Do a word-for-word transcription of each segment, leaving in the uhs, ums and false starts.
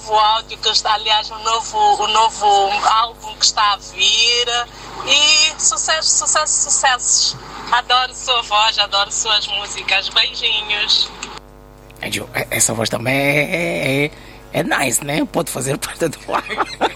novo áudio que está, aliás, o novo, o novo álbum que está a vir. E sucesso, sucesso, sucessos. Adoro sua voz, adoro suas músicas. Beijinhos. Essa voz também é, é, é nice, né? Pode fazer parte do álbum.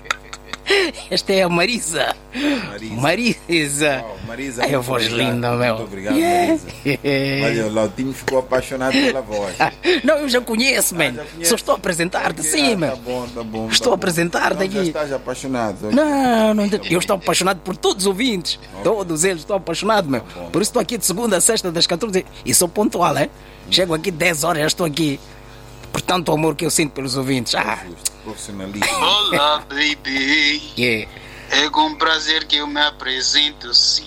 Esta é a Marisa. Marisa. Marisa. Wow, Marisa. Ai, a voz obrigado, linda, meu. Muito obrigado, Yeah. Marisa. Olha, o Lautinho ficou apaixonado pela voz. Não, eu já conheço, Ah, man. já conhece? Só estou a apresentar-te, Ok, sim, ah, man. Tá bom, tá bom. Estou tá a apresentar-te bom. Não, já aqui. estás apaixonado. Não, não, eu estou apaixonado por todos os ouvintes. Todos eles, estou apaixonado, meu. bom, Por isso estou aqui de segunda a sexta, das catorze. E sou pontual, é? Chego aqui dez horas, já estou aqui. Por tanto amor que eu sinto pelos ouvintes. Ah, Justo, profissionalismo. Olá, baby. yeah. É com prazer que eu me apresento, sim.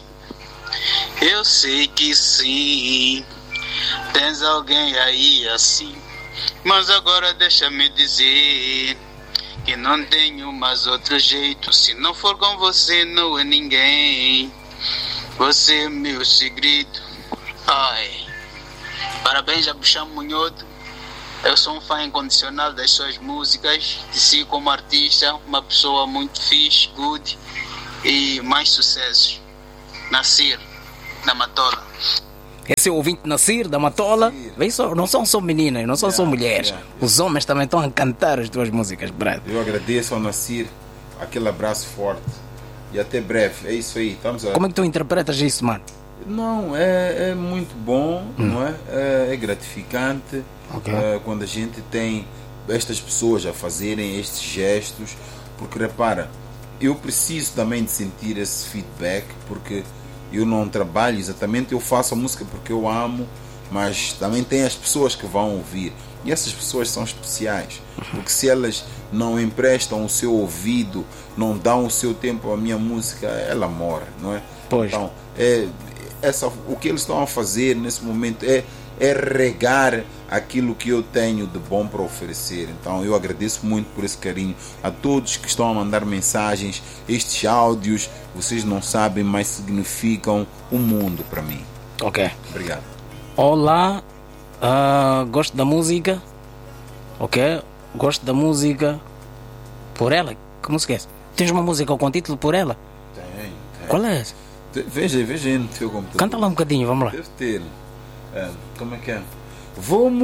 Eu sei que sim. Tens alguém aí assim. Mas agora deixa-me dizer que não tenho mais outro jeito. Se não for com você, não é ninguém. Você é meu segredo. Ai. Parabéns a Buxão Munhoto. Eu sou um fã incondicional das suas músicas, de si como artista, uma pessoa muito fixe, good e mais sucessos. Nascer, na Matola. Esse é o ouvinte Nasir, da Matola. Vem só, não são só meninas, não são Yeah, só mulheres. yeah, yeah. Os homens também estão a cantar as tuas músicas, brother. Eu agradeço ao Nasir aquele abraço forte. E até breve. É isso aí. Estamos a... Como é que tu interpretas isso, mano? Não, é, é muito bom, não é? É, é gratificante. Ok. É, quando a gente tem estas pessoas a fazerem estes gestos, porque repara, eu preciso também de sentir esse feedback, porque eu não trabalho exatamente, eu faço a música porque eu amo, mas também tem as pessoas que vão ouvir, e essas pessoas são especiais, porque se elas não emprestam o seu ouvido, não dão o seu tempo à minha música, ela morre, não é? Pois. Então, é, essa, o que eles estão a fazer nesse momento é é regar aquilo que eu tenho de bom para oferecer. Então eu agradeço muito por esse carinho a todos que estão a mandar mensagens. Estes áudios, vocês não sabem, mas significam um mundo para mim. Ok. Obrigado. Olá, ah, gosto da música. Ok, gosto da música. Por ela? Que música é essa? Tens uma música com o título Por Ela? Tem, tem. Qual é essa? Veja, veja aí no teu computador. Canta lá um bocadinho, vamos lá. Deve ter. É, como é que é? Vou